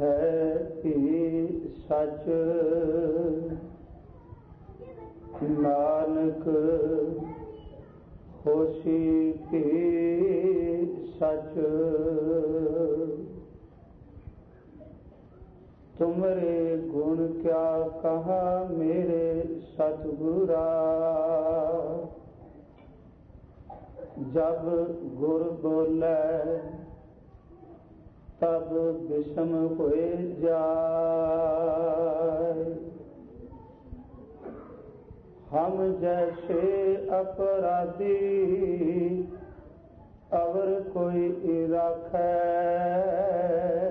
है ही सच। नानक होसी भी सच। तुमरे गुण क्या कहा मेरे सतगुरा। जब गुर बोले तब विषम हुए जाए। हम जैसे अपराधी अवर कोई राखै।